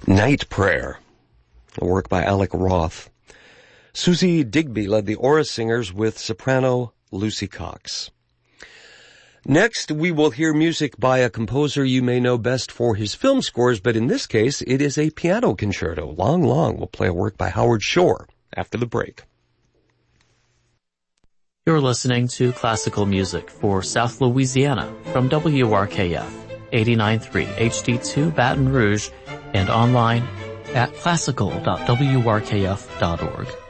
Night Prayer, a work by Alec Roth. Susie Digby led the Aura Singers with soprano Lucy Cox. Next, we will hear music by a composer you may know best for his film scores, but in this case, it is a piano concerto. Long Long will play a work by Howard Shore after the break. You're listening to classical music for South Louisiana from WRKF 89.3 HD2 Baton Rouge and online at classical.wrkf.org.